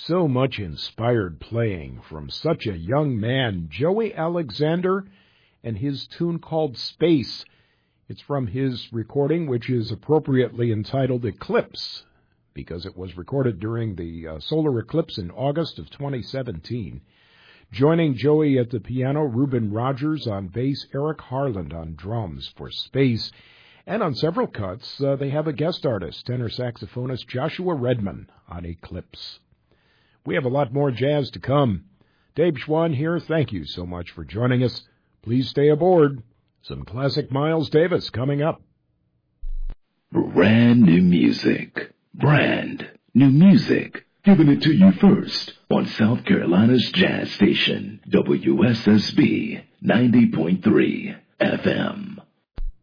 So much inspired playing from such a young man, Joey Alexander, and his tune called Space. It's from his recording, which is appropriately entitled Eclipse, because it was recorded during the solar eclipse in August of 2017. Joining Joey at the piano, Reuben Rogers on bass, Eric Harland on drums for Space. And on several cuts, they have a guest artist, tenor saxophonist Joshua Redman on Eclipse. We have a lot more jazz to come. Dave Schwann here. Thank you so much for joining us. Please stay aboard. Some classic Miles Davis coming up. Brand new music. Brand new music. Giving it to you first on South Carolina's jazz station, WSSB 90.3 FM.